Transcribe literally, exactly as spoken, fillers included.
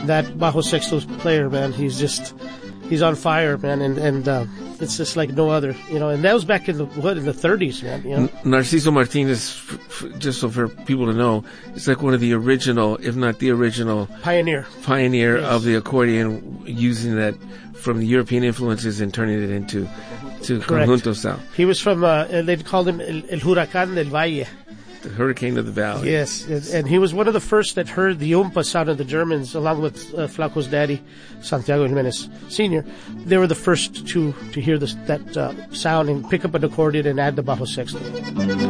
that bajo sexto player, man, he's just, he's on fire, man, and, and, uh, it's just like no other, you know, and that was back in the, what, in the thirties, man, you know? Narciso Martinez, f- f- just so for people to know, is like one of the original, if not the original Pioneer. Pioneer Yes. of the accordion, using that from the European influences and turning it into, to Correct. conjunto sound. He was from, uh, they called him El, El Huracán del Valle. The Hurricane of the Valley. Yes, and, and he was one of the first that heard the umpa sound of the Germans, along with uh, Flaco's daddy, Santiago Jimenez Senior They were the first to to hear this, that uh, sound and pick up an accordion and add the bajo sexto.